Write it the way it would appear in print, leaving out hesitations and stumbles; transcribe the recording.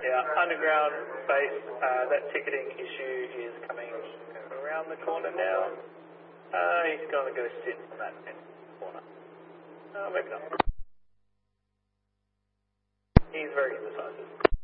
underground base, that ticketing issue is coming around the corner now. He's going to go sit in that corner. Maybe not. He's very indecisive.